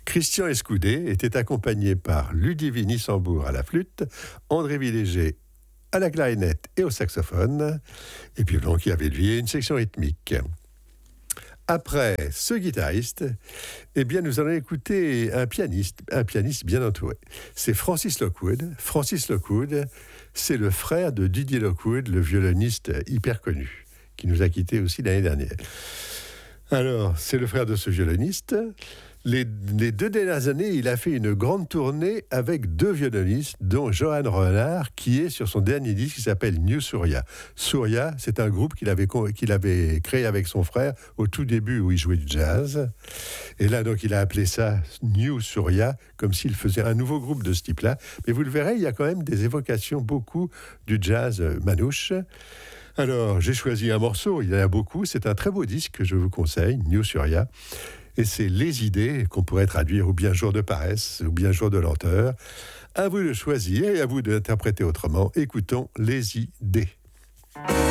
Christian Escoudé était accompagné par Ludivine Nissembourg à la flûte, André Villéger à la clarinette et au saxophone, et puis donc il y avait lui une section rythmique. Après ce guitariste, eh bien nous allons écouter un pianiste bien entouré. C'est Francis Lockwood. Francis Lockwood, c'est le frère de Didier Lockwood, le violoniste hyper connu, qui nous a quittés aussi l'année dernière. Alors, c'est le frère de ce violoniste. Les 2 dernières années, il a fait une grande tournée avec 2 violonistes, dont Johan Renard, qui est sur son dernier disque qui s'appelle New Surya. Surya, c'est un groupe qu'il avait créé avec son frère au tout début où il jouait du jazz. Et là, donc, il a appelé ça New Surya, comme s'il faisait un nouveau groupe de ce type-là. Mais vous le verrez, il y a quand même des évocations beaucoup du jazz manouche. Alors, j'ai choisi un morceau, il y en a beaucoup, c'est un très beau disque que je vous conseille, New Surya. Et c'est Les idées, qu'on pourrait traduire ou bien jour de paresse, ou bien jour de lenteur. À vous de choisir et à vous d'interpréter autrement. Écoutons Les idées.